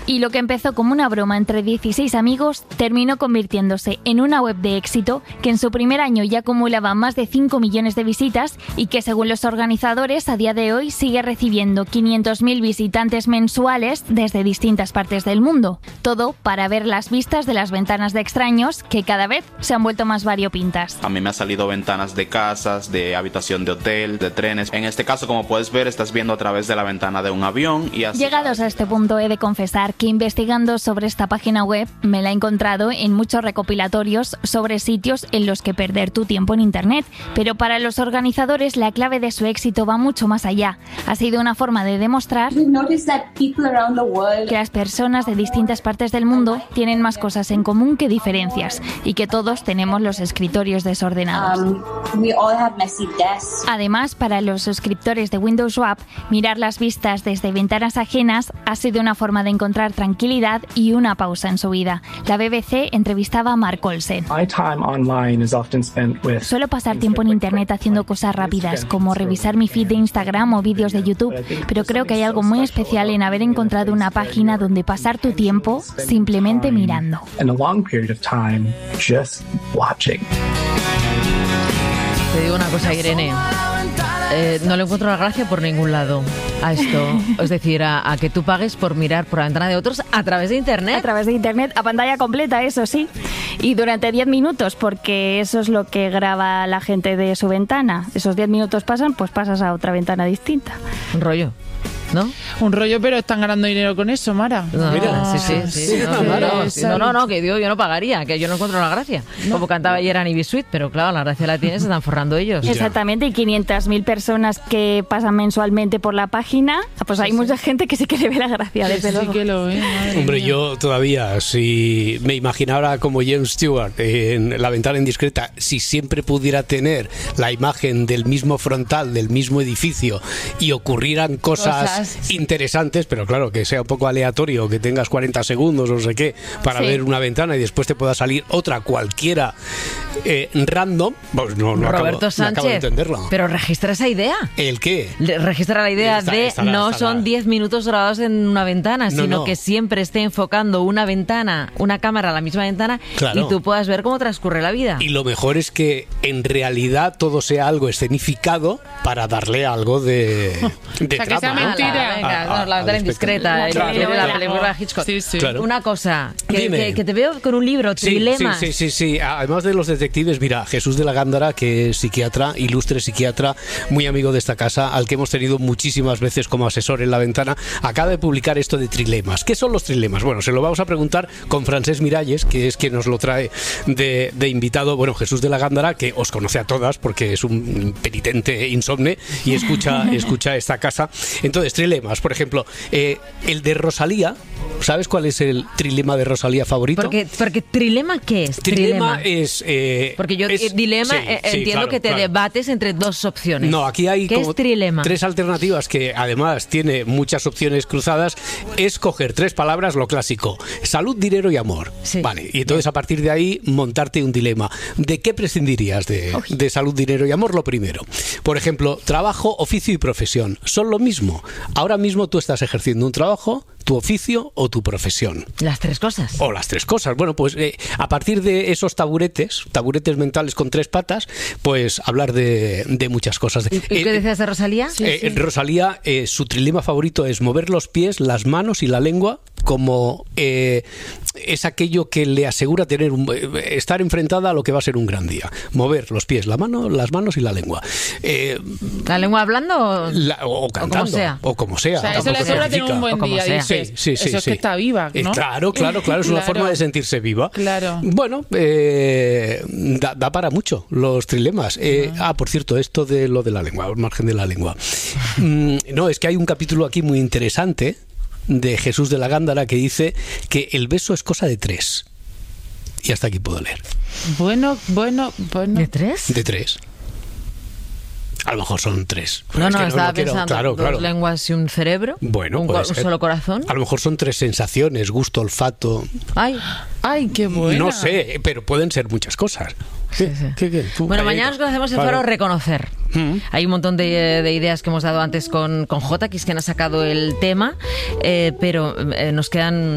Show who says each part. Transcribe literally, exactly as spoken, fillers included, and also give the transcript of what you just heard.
Speaker 1: Y lo que empezó como una broma entre dieciséis amigos terminó convirtiéndose en una web de éxito que en su primer año ya acumulaba más de cinco millones de visitas y que, según los organizadores, a día de hoy sigue recibiendo quinientos mil visitantes mensuales desde distintas partes del mundo. Todo para ver las vistas de las ventanas de extraños, que cada vez se han vuelto más variopintas.
Speaker 2: A mí me han salido ventanas de casas, de habitación de hotel, de trenes. En este caso, como puedes ver, estás viendo a través de la ventana de un avión y así.
Speaker 1: Llegados a este punto, he de confesar que investigando sobre esta página web me la he encontrado en muchos recopilatorios sobre sitios en los que perder tu tiempo en internet, pero para los organizadores la clave de su éxito va mucho más allá. Ha sido una forma de demostrar que las personas de distintas partes del mundo tienen más cosas en común que diferencias y que todos tenemos los escritorios desordenados.
Speaker 3: Um, we all have messy desks.
Speaker 1: Además, para los suscriptores de Windows Swap, mirar las vistas desde ventanas ajenas ha sido una forma de encontrar tranquilidad y una pausa en su vida. La B B C entrevistaba a Mark Olsen. Suelo pasar tiempo en internet haciendo cosas rápidas, como revisar mi feed de Instagram o vídeos de YouTube, pero creo que hay algo muy especial en haber encontrado una página donde pasar tu tiempo simplemente mirando.
Speaker 4: Te digo una cosa, Irene. Eh, no le encuentro la gracia por ningún lado a esto. Es decir, a, a que tú pagues por mirar por la ventana de otros a través de internet.
Speaker 1: A través de internet, a pantalla completa, eso sí. Y durante diez minutos, porque eso es lo que graba la gente de su ventana. Esos diez minutos pasan, pues pasas a otra ventana distinta.
Speaker 4: Un rollo, ¿no?
Speaker 5: Un rollo, pero están ganando dinero con eso, Mara.
Speaker 4: No,
Speaker 5: Mira,
Speaker 4: sí, sí, sí. sí no, no, no, no, no, no, que digo, yo no pagaría, que yo no encuentro la gracia. No. Como cantaba ayer Annie B. Sweet, pero claro, la gracia la tienen, se están forrando ellos.
Speaker 1: Exactamente, y quinientas mil personas que pasan mensualmente por la página, pues hay sí, mucha sí. gente que sí que le ve la gracia, desde
Speaker 5: sí,
Speaker 1: luego.
Speaker 5: Sí que lo ve,
Speaker 6: Hombre, mía. Yo todavía, si me imaginara como James Stewart en La ventana indiscreta, si siempre pudiera tener la imagen del mismo frontal, del mismo edificio, y ocurrieran cosas, cosas. interesantes, pero claro, que sea un poco aleatorio, que tengas cuarenta segundos o no sé qué para sí. ver una ventana y después te pueda salir otra cualquiera eh, random, pues no, no
Speaker 4: Roberto
Speaker 6: acabo,
Speaker 4: Sánchez,
Speaker 6: no acabo de entenderlo.
Speaker 4: Pero registra esa idea.
Speaker 6: ¿El qué?
Speaker 4: Registra la idea
Speaker 6: está,
Speaker 4: de
Speaker 6: está la,
Speaker 4: no
Speaker 6: está
Speaker 4: son
Speaker 6: la...
Speaker 4: diez minutos grabados en una ventana, no, sino no. que siempre esté enfocando una ventana, una cámara a la misma ventana, claro. y tú puedas ver cómo transcurre la vida.
Speaker 6: Y lo mejor es que en realidad todo sea algo escenificado para darle algo de, de
Speaker 5: o sea,
Speaker 6: trama.
Speaker 5: que sea mentira.
Speaker 4: Ah, venga, no, la ventana indiscreta, el,
Speaker 6: claro,
Speaker 4: el,
Speaker 6: claro.
Speaker 4: la película Hitchcock.
Speaker 5: Sí, sí.
Speaker 6: Claro.
Speaker 4: Una cosa, que, que, que te veo con un libro,
Speaker 6: sí,
Speaker 4: Trilemas.
Speaker 6: Sí, sí, sí, sí. Además de los detectives, mira, Jesús de la Gándara, que es psiquiatra, ilustre psiquiatra, muy amigo de esta casa, al que hemos tenido muchísimas veces como asesor en La Ventana, acaba de publicar esto de trilemas. ¿Qué son los trilemas? Bueno, se lo vamos a preguntar con Francesc Miralles, que es quien nos lo trae de, de invitado. Bueno, Jesús de la Gándara, que os conoce a todas porque es un penitente insomne y escucha, escucha esta casa. Entonces, trilemas, por ejemplo, eh, el de Rosalía. ¿Sabes cuál es el trilema de Rosalía favorito?
Speaker 4: Porque, porque ¿trilema qué es?
Speaker 6: Trilema, trilema. es... Eh,
Speaker 4: porque yo,
Speaker 6: es,
Speaker 4: dilema,
Speaker 6: sí,
Speaker 4: eh,
Speaker 6: sí,
Speaker 4: entiendo
Speaker 6: claro,
Speaker 4: que te
Speaker 6: claro.
Speaker 4: debates entre dos opciones.
Speaker 6: No, aquí hay
Speaker 4: ¿Qué
Speaker 6: como
Speaker 4: es trilema?
Speaker 6: tres alternativas que además tiene muchas opciones cruzadas. Es coger tres palabras, lo clásico: salud, dinero y amor. Sí. Vale, y entonces a partir de ahí montarte un dilema. ¿De qué prescindirías de, de salud, dinero y amor? Lo primero. Por ejemplo, trabajo, oficio y profesión. Son lo mismo. Ahora mismo tú estás ejerciendo un trabajo, tu oficio o tu profesión.
Speaker 4: Las tres cosas.
Speaker 6: O las tres cosas. Bueno, pues eh, a partir de esos taburetes, taburetes mentales con tres patas, pues hablar de, de muchas cosas.
Speaker 4: ¿Y, ¿y qué eh, decías de Rosalía?
Speaker 6: Sí, eh, sí. Rosalía, eh, su trilema favorito es mover los pies, las manos y la lengua, como eh, es aquello que le asegura tener un, eh, estar enfrentada a lo que va a ser un gran día. Mover los pies, la mano, las manos y la lengua. Eh,
Speaker 4: ¿La lengua hablando o,
Speaker 6: la, o cantando? O como sea. O como sea.
Speaker 5: O sea, eso le asegura tener un buen día.
Speaker 6: Sí, sí, sí,
Speaker 5: eso es
Speaker 6: sí.
Speaker 5: que está viva, ¿no?
Speaker 6: Eh, claro, claro, claro. Es una
Speaker 5: claro.
Speaker 6: forma de sentirse viva.
Speaker 5: Claro.
Speaker 6: Bueno, eh, da, da para mucho los trilemas. Eh, ah. ah, por cierto, esto de lo de la lengua, al margen de la lengua. Mm, no, es que hay un capítulo aquí muy interesante de Jesús de la Gándara que dice que el beso es cosa de tres. Y hasta aquí puedo leer.
Speaker 5: Bueno, bueno, bueno.
Speaker 4: ¿De tres?
Speaker 6: De tres. A lo mejor son tres.
Speaker 4: No,
Speaker 6: es
Speaker 4: no,
Speaker 6: que
Speaker 4: estaba
Speaker 6: no quiero,
Speaker 4: pensando
Speaker 6: claro,
Speaker 4: dos
Speaker 6: claro.
Speaker 4: lenguas y un cerebro.
Speaker 6: Bueno,
Speaker 4: un, un solo corazón.
Speaker 6: A lo mejor son tres sensaciones: gusto, olfato.
Speaker 4: Ay,
Speaker 5: ay, qué bueno.
Speaker 6: No sé, pero pueden ser muchas cosas.
Speaker 4: Sí, sí. ¿Qué, qué? Tú, bueno, mañana nos conocemos el claro. foro Reconocer. ¿Mm? Hay un montón de, de ideas que hemos dado antes con, con Jota, que es quien ha sacado el tema, eh, pero eh, nos quedan